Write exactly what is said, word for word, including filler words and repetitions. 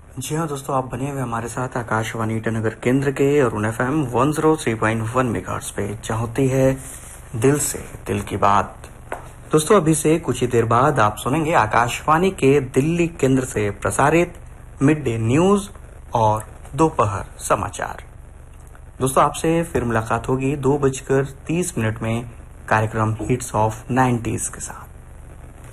जी हाँ दोस्तों, आप बने हुए हमारे साथ आकाशवाणी ईटानगर केंद्र के Arun F M one zero three point one megahertz पे, जहाँ होती है दिल से दिल की बात। दोस्तों अभी से कुछ ही देर बाद आप सुनेंगे आकाशवाणी के दिल्ली केंद्र से प्रसारित मिड डे न्यूज और दोपहर समाचार। दोस्तों आपसे फिर मुलाकात होगी दो बजकर तीस मिनट में कार्यक्रम हिट्स ऑफ नाइन्टीज के साथ।